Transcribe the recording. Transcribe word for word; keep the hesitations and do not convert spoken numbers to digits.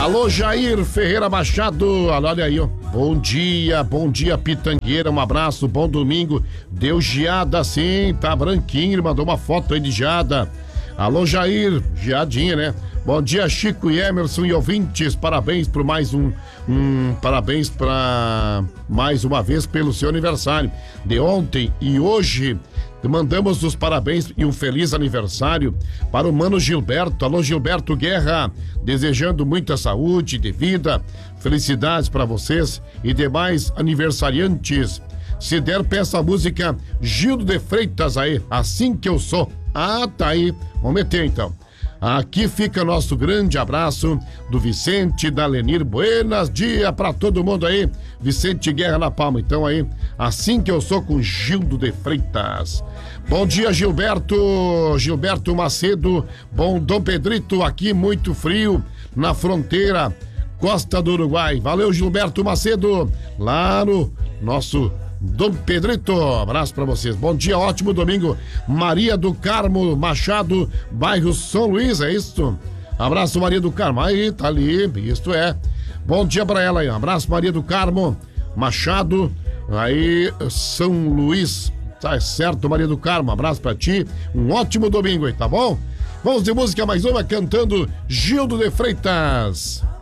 Alô, Jair Ferreira Machado, olha aí, ó. Bom dia, bom dia, Pitangueira, um abraço, bom domingo. Deu geada sim, tá branquinho, ele mandou uma foto aí de geada. Alô, Jair, geadinha, né? Bom dia, Chico e Emerson e ouvintes, parabéns por mais um, um parabéns para mais uma vez pelo seu aniversário de ontem e hoje. Mandamos os parabéns e um feliz aniversário para o Mano Gilberto. Alô, Gilberto Guerra, desejando muita saúde de vida, felicidades para vocês e demais aniversariantes. Se der, peça a música Gildo de Freitas aí, Assim Que Eu Sou. Ah, tá aí, vamos meter então. Aqui fica nosso grande abraço do Vicente, da Lenir. Buenas dias pra todo mundo aí. Vicente Guerra na Palma. Então aí, Assim Que Eu Sou com Gildo de Freitas. Bom dia, Gilberto. Gilberto Macedo. Bom, Dom Pedrito, aqui muito frio na fronteira, Costa do Uruguai. Valeu, Gilberto Macedo. Lá no nosso Dom Pedrito, abraço pra vocês. Bom dia, ótimo domingo. Maria do Carmo Machado, bairro São Luís, é isso? Abraço, Maria do Carmo. Aí, tá ali, isto é. Bom dia pra ela aí. Abraço, Maria do Carmo Machado, aí, São Luís. Tá certo, Maria do Carmo. Abraço pra ti. Um ótimo domingo aí, tá bom? Vamos de música mais uma, cantando Gildo de Freitas.